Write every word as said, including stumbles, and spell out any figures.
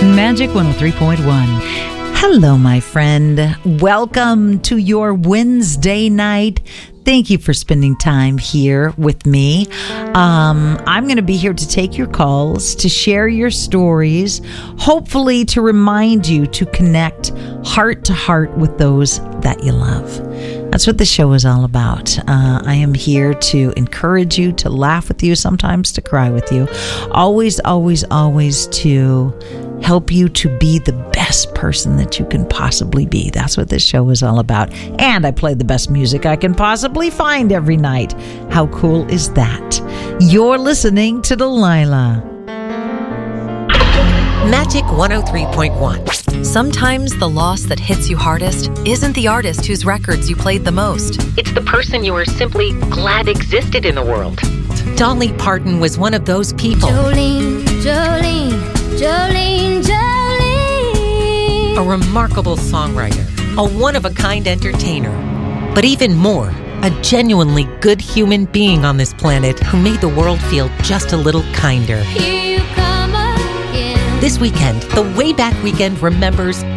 Magic one oh three point one. Hello, my friend. Welcome to your Wednesday night. Thank you for spending time here with me. Um, I'm going to be here to take your calls, to share your stories, hopefully to remind you to connect heart to heart with those that you love. That's what the show is all about. Uh, I am here to encourage you, to laugh with you, sometimes to cry with you. Always, always, always to help you to be the best person that you can possibly be. That's what this show is all about. And I play the best music I can possibly find every night. How cool is that? You're listening to Delilah. Magic one oh three point one. Sometimes the loss that hits you hardest isn't the artist whose records you played the most. It's the person you were simply glad existed in the world. Dolly Parton was one of those people. Jolene, Jolene, Jolene, Jolene. A remarkable songwriter, a one-of-a-kind entertainer, but even more, a genuinely good human being on this planet who made the world feel just a little kinder. Here you come again. This weekend, the Wayback Weekend remembers